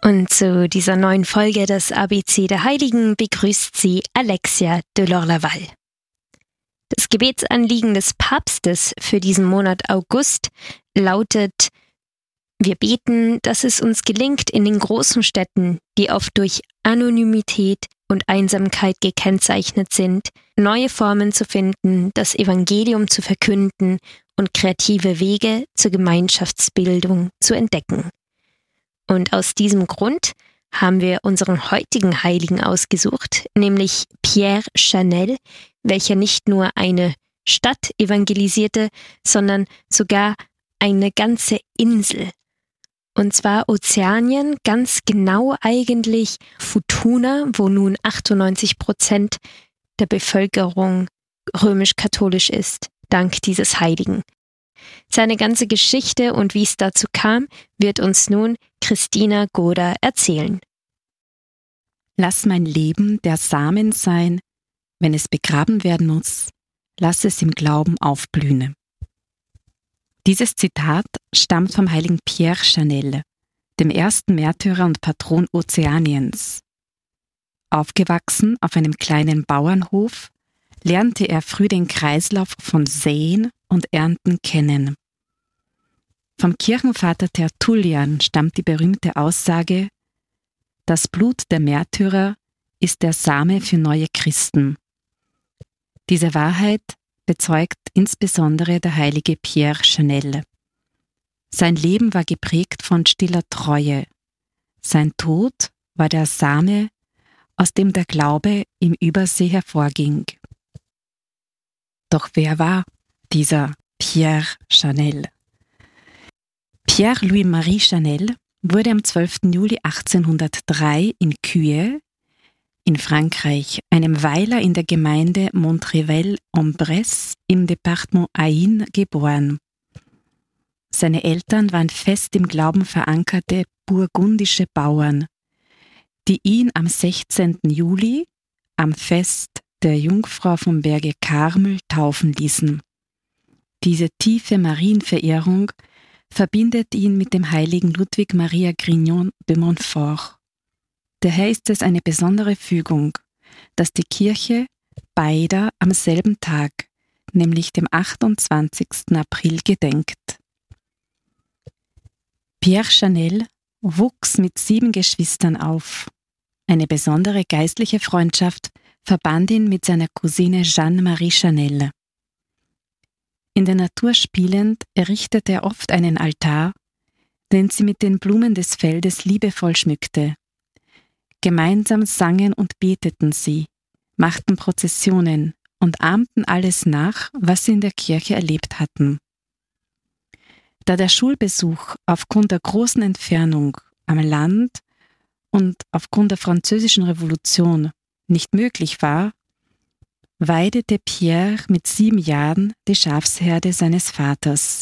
Und zu dieser neuen Folge des ABC der Heiligen begrüßt sie Alexia Delors-Laval. Das Gebetsanliegen des Papstes für diesen Monat August lautet: Wir beten, dass es uns gelingt, in den großen Städten, die oft durch Anonymität und Einsamkeit gekennzeichnet sind, neue Formen zu finden, das Evangelium zu verkünden und kreative Wege zur Gemeinschaftsbildung zu entdecken. Und aus diesem Grund haben wir unseren heutigen Heiligen ausgesucht, nämlich Pierre Chanel, welcher nicht nur eine Stadt evangelisierte, sondern sogar eine ganze Insel. Und zwar Ozeanien, ganz genau eigentlich Futuna, wo nun 98% der Bevölkerung römisch-katholisch ist, dank dieses Heiligen. Seine ganze Geschichte und wie es dazu kam, wird uns nun Christina Goda erzählen. Lass mein Leben der Samen sein, wenn es begraben werden muss, lass es im Glauben aufblühen. Dieses Zitat stammt vom heiligen Pierre Chanel, dem ersten Märtyrer und Patron Ozeaniens. Aufgewachsen auf einem kleinen Bauernhof, lernte er früh den Kreislauf von Säen und Ernten kennen. Vom Kirchenvater Tertullian stammt die berühmte Aussage: Das Blut der Märtyrer ist der Same für neue Christen. Diese Wahrheit bezeugt insbesondere der heilige Pierre Chanel. Sein Leben war geprägt von stiller Treue. Sein Tod war der Same, aus dem der Glaube im Übersee hervorging. Doch wer war dieser Pierre Chanel? Pierre Louis-Marie Chanel wurde am 12. Juli 1803 in Cuers in Frankreich, einem Weiler in der Gemeinde Montrevel-en-Bresse im Departement Ain, geboren. Seine Eltern waren fest im Glauben verankerte burgundische Bauern, die ihn am 16. Juli, am Fest der Jungfrau vom Berge Karmel, taufen ließen. Diese tiefe Marienverehrung verbindet ihn mit dem heiligen Ludwig Maria Grignon de Montfort. Daher ist es eine besondere Fügung, dass die Kirche beider am selben Tag, nämlich dem 28. April, gedenkt. Pierre Chanel wuchs mit 7 Geschwistern auf. Eine besondere geistliche Freundschaft verband ihn mit seiner Cousine Jeanne-Marie Chanel. In der Natur spielend errichtete er oft einen Altar, den sie mit den Blumen des Feldes liebevoll schmückte. Gemeinsam sangen und beteten sie, machten Prozessionen und ahmten alles nach, was sie in der Kirche erlebt hatten. Da der Schulbesuch aufgrund der großen Entfernung am Land und aufgrund der Französischen Revolution nicht möglich war, weidete Pierre mit 7 Jahren die Schafsherde seines Vaters.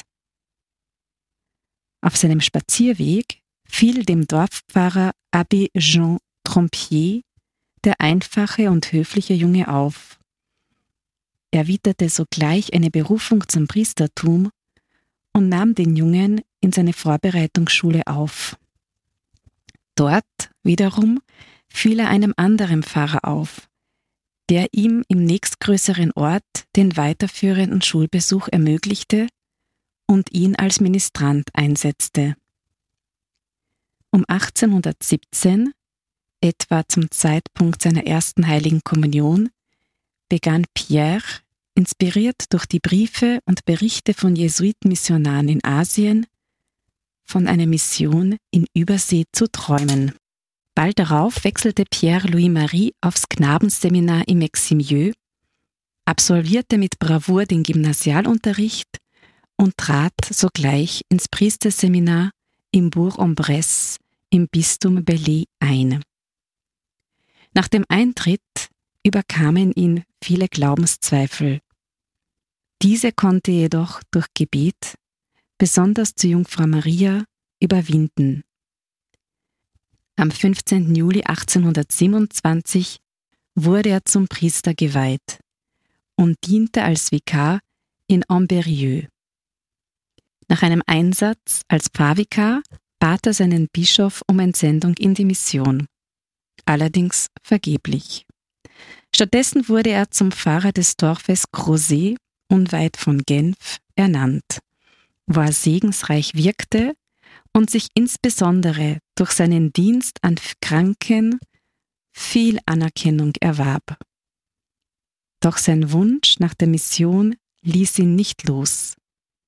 Auf seinem Spazierweg fiel dem Dorfpfarrer Abbé Jean Trompier der einfache und höfliche Junge auf. Er witterte sogleich eine Berufung zum Priestertum und nahm den Jungen in seine Vorbereitungsschule auf. Dort wiederum fiel er einem anderen Pfarrer auf, der ihm im nächstgrößeren Ort den weiterführenden Schulbesuch ermöglichte und ihn als Ministrant einsetzte. Um 1817, etwa zum Zeitpunkt seiner ersten heiligen Kommunion, begann Pierre, inspiriert durch die Briefe und Berichte von Jesuitenmissionaren in Asien, von einer Mission in Übersee zu träumen. Bald darauf wechselte Pierre Louis-Marie aufs Knabenseminar in Meximieux, absolvierte mit Bravour den Gymnasialunterricht und trat sogleich ins Priesterseminar in Bourg-en-Bresse im Bistum Belley ein. Nach dem Eintritt überkamen ihn viele Glaubenszweifel. Diese konnte er jedoch durch Gebet, besonders zur Jungfrau Maria, überwinden. Am 15. Juli 1827 wurde er zum Priester geweiht und diente als Vikar in Ambérieu. Nach einem Einsatz als Pfarrvikar bat er seinen Bischof um Entsendung in die Mission, allerdings vergeblich. Stattdessen wurde er zum Pfarrer des Dorfes Crozet, unweit von Genf, ernannt, wo er segensreich wirkte und sich insbesondere durch seinen Dienst an Kranken viel Anerkennung erwarb. Doch sein Wunsch nach der Mission ließ ihn nicht los.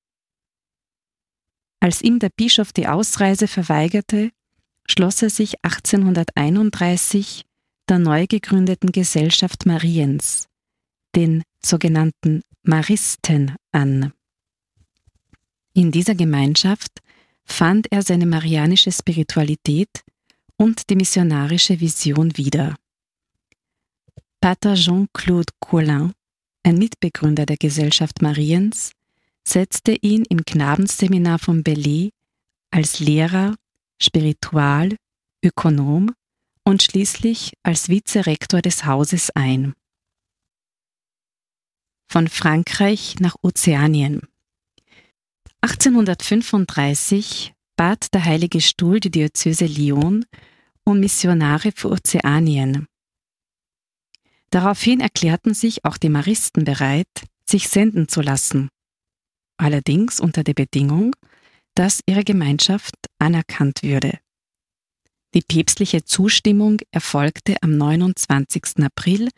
Als ihm der Bischof die Ausreise verweigerte, schloss er sich 1831 der neu gegründeten Gesellschaft Mariens, den sogenannten Maristen, an. In dieser Gemeinschaft fand er seine marianische Spiritualität und die missionarische Vision wieder. Pater Jean-Claude Coulin, ein Mitbegründer der Gesellschaft Mariens, setzte ihn im Knabenseminar von Belley als Lehrer, Spiritual, Ökonom und schließlich als Vizerektor des Hauses ein. Von Frankreich nach Ozeanien. 1835 bat der Heilige Stuhl die Diözese Lyon um Missionare für Ozeanien. Daraufhin erklärten sich auch die Maristen bereit, sich senden zu lassen, allerdings unter der Bedingung, dass ihre Gemeinschaft anerkannt würde. Die päpstliche Zustimmung erfolgte am 29. April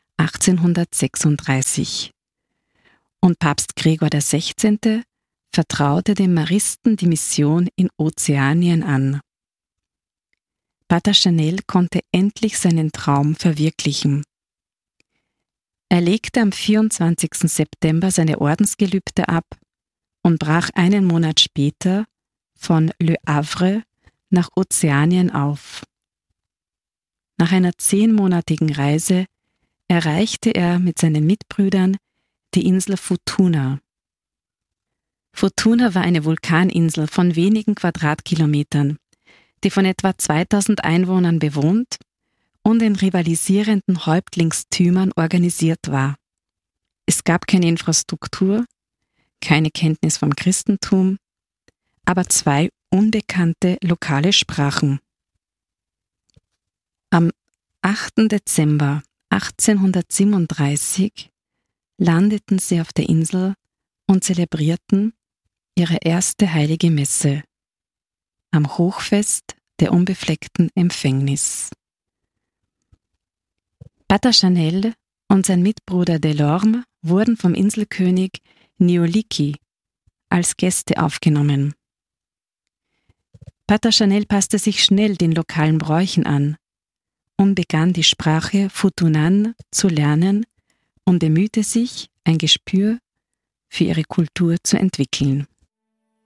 1836 und Papst Gregor XVI. Vertraute den Maristen die Mission in Ozeanien an. Pater Chanel konnte endlich seinen Traum verwirklichen. Er legte am 24. September seine Ordensgelübde ab und brach einen Monat später von Le Havre nach Ozeanien auf. Nach einer 10-monatigen Reise erreichte er mit seinen Mitbrüdern die Insel Futuna. Futuna war eine Vulkaninsel von wenigen Quadratkilometern, die von etwa 2000 Einwohnern bewohnt und in rivalisierenden Häuptlingstümern organisiert war. Es gab keine Infrastruktur, keine Kenntnis vom Christentum, aber 2 unbekannte lokale Sprachen. Am 8. Dezember 1837 landeten sie auf der Insel und zelebrierten ihre erste heilige Messe am Hochfest der unbefleckten Empfängnis. Pater Chanel und sein Mitbruder Delorme wurden vom Inselkönig Neoliki als Gäste aufgenommen. Pater Chanel passte sich schnell den lokalen Bräuchen an und begann die Sprache Futunan zu lernen und bemühte sich, ein Gespür für ihre Kultur zu entwickeln.